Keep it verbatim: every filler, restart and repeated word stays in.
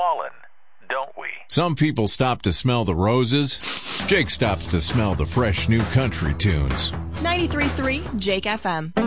fallen, don't we? Some people stop to smell the roses. Jake stops to smell the fresh new country tunes. ninety-three point three Jake F M.